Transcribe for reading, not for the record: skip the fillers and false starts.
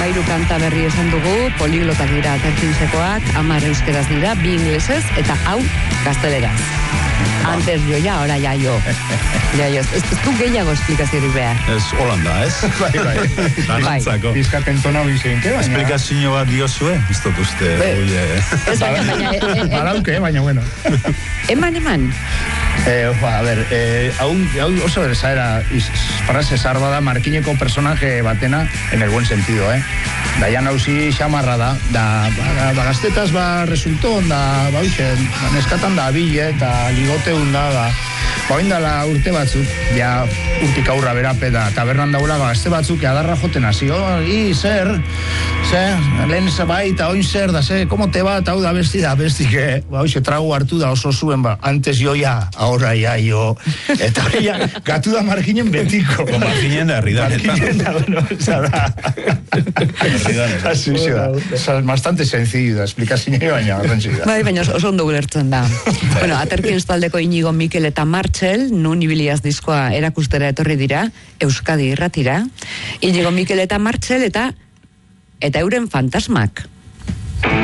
13 kanta berri esan dugu, poliglotak dira aterkintzekoak, 10 euskeraz dira, 2 inglesez, eta hau gazteleraz. Antes yo ya, ahora ya yo. Ya yo. Ez du gehiago esplikaziorik behar. Ez Holanda, ez? Bai. Danantzako. Bizkaten tona bizenke, baina... Esplikazio bat diozue? Ez dut uste. Ez baina... Badauke, baina bueno. Eman. A ver, hau oso esaera frase sarba da markineko personaje batena en el buen sentido, Daian hauzi xamarra da gaztetaz resultó, neskatan da bile, eta ligoteun da, oindala urte batzuk, ja urtik aurra berape da, tabernan daula gazte batzuk, adarra joten hasi, zer, lehen bai, eta oin zer, da, komo te bat, hau da besti, que, trago hartu da oso zuen, antes yo ya, ahora ya yo, eta gatu da marginen betiko. Marginen da, herridanetan. Marginen da, bueno, da. Así da, bastante sencillo da, esplikazio baina, garrantzia. Bai, baina oso ondo gulertzen da. Bueno, aterkin taldeko Inigo, Mikel eta Martxel, nun ibiliaz diskoa erakustera etorri dira, Euskadi irratira. Inigo, Mikel eta Martxel eta euren fantasmak.